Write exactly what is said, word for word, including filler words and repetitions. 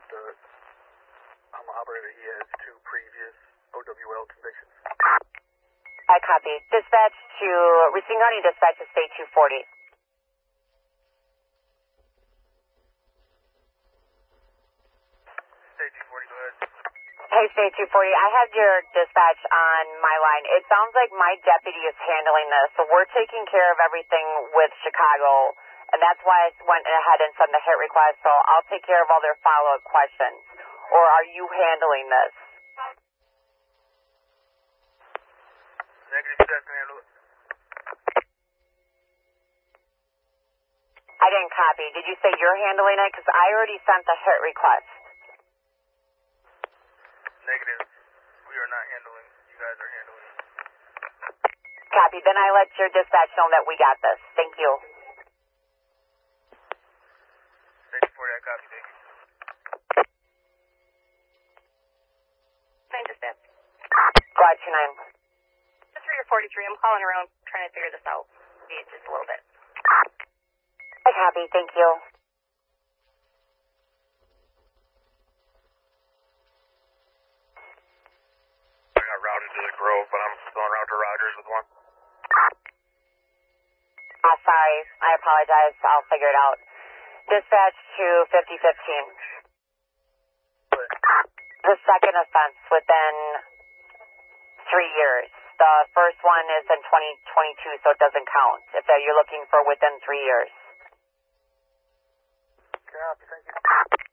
that the um, operator, he has two previous O W L convictions. I copy. Dispatch to Racine County Dispatch to State two forty. State two forty, go ahead. Hey, State two forty, I have your dispatch on my line. It sounds like my deputy is handling this, so we're taking care of everything with Chicago, and that's why I went ahead and sent the hit request, so I'll take care of all their follow-up questions. Or are you handling this? Negative, Seth can handle it. I didn't copy. Did you say you're handling it? Because I already sent the hit request. Negative. We are not handling. You guys are handling it. Copy. Then I let your dispatch know that we got this. Thank you. State two forty, I copy. Thank you. nine dispatch. Squad two nine. three or forty-three. I'm calling around trying to figure this out. Maybe just a little bit. I copy. Thank you. I got routed to the Grove, but I'm going around to Rogers with one. Oh, sorry. I apologize. I'll figure it out. Dispatch to fifty fifteen. The second offense within three years. The first one is in twenty twenty-two, so it doesn't count. If you're looking for within three years. Copy, thank you.